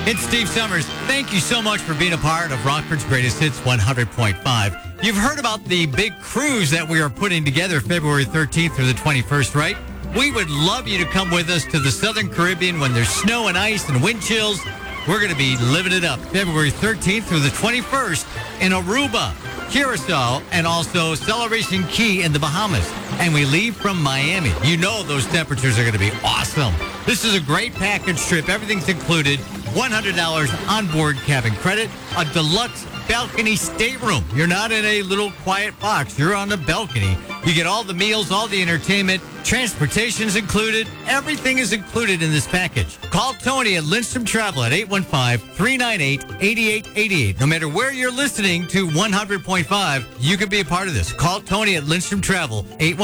It's Steve Summers. Thank you so much for being a part of Rockford's Greatest Hits 100.5. You've heard about the big cruise that we are putting together February 13th through the 21st, right? We would love you to come with us to the Southern Caribbean when there's snow and ice and wind chills. We're going to be living it up February 13th through the 21st in Aruba, Curacao, and also Celebration Key in the Bahamas. And we leave from Miami. You know those temperatures are going to be awesome. This is a great package trip. Everything's included. $100 onboard cabin credit, a deluxe balcony stateroom. You're not in a little quiet box. You're on the balcony. You get all the meals, all the entertainment. Transportation's included. Everything is included in this package. Call Tony at Lindstrom Travel at 815-398-8888. No matter where you're listening to 100.5, you can be a part of this. Call Tony at Lindstrom Travel,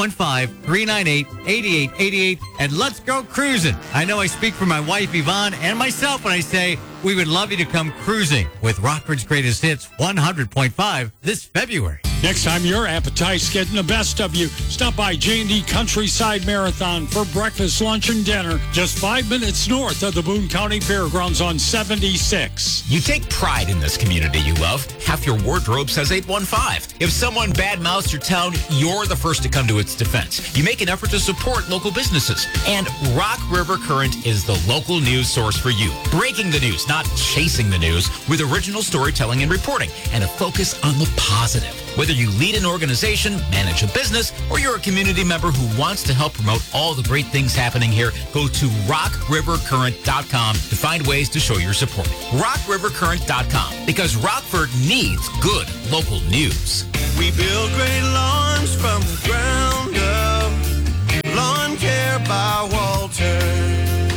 815-398-8888, and let's go cruising. I know I speak for my wife, Yvonne, and myself when I say we would love you to come cruising with Rockford's Greatest Hits 100.5 this February. Next time your appetite's getting the best of you, stop by J&D Countryside Marathon for breakfast, lunch, and dinner just 5 minutes north of the Boone County Fairgrounds on 76. You take pride in this community you love. Half your wardrobe says 815. If someone badmouths your town, you're the first to come to its defense. You make an effort to support local businesses. And Rock River Current is the local news source for you. Breaking the news, not chasing the news, with original storytelling and reporting, and a focus on the positive. Whether you lead an organization, manage a business, or you're a community member who wants to help promote all the great things happening here, go to rockrivercurrent.com to find ways to show your support. rockrivercurrent.com, because Rockford needs good local news. We build great lawns from the ground up. Lawn Care by Walter.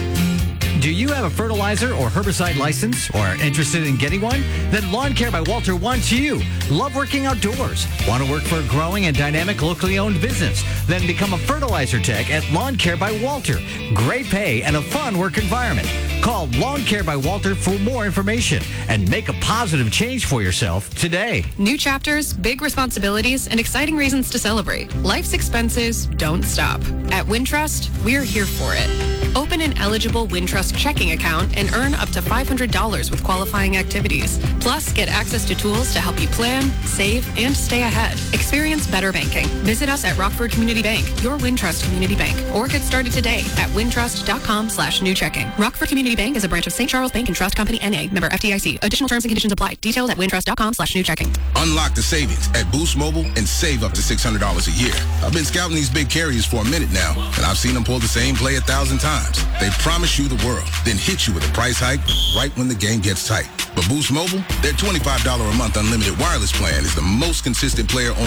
Do you have a fertilizer or herbicide license or are interested in getting one? Then Lawn Care by Walter wants you. Love working outdoors? Want to work for a growing and dynamic locally owned business? Then become a fertilizer tech at Lawn Care by Walter. Great pay and a fun work environment. Call Lawn Care by Walter for more information and make a positive change for yourself today. New chapters, big responsibilities, and exciting reasons to celebrate. Life's expenses don't stop. At Wintrust, we're here for it. Open an eligible Wintrust checking account and earn up to $500 with qualifying activities. Plus, get access to tools to help you plan, save, and stay ahead. Experience better banking. Visit us at Rockford Community Bank, your Wintrust community bank, or get started today at wintrust.com/new checking. Rockford Community Bank is a branch of St. Charles Bank and Trust Company, N.A., member FDIC. Additional terms and conditions apply. Details at wintrust.com/new checking. Unlock the savings at Boost Mobile and save up to $600 a year. I've been scouting these big carriers for a minute now, and I've seen them pull the same play 1,000 times. They promise you the world, then hit you with a price hike right when the game gets tight. But Boost Mobile, their $25 a month unlimited wireless plan is the most consistent player on